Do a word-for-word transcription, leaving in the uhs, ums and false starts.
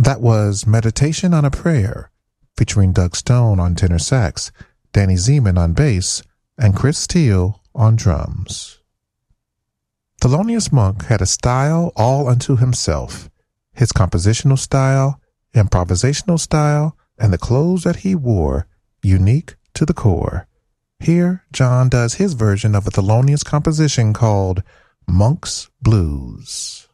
That was Meditation on a Prayer, featuring Doug Stone on tenor sax, Danny Zeman on bass, and Chris Steele on drums. Thelonious Monk had a style all unto himself. His compositional style, improvisational style, and the clothes that he wore, unique to the core. Here, John does his version of a Thelonious composition called Monk's Blues.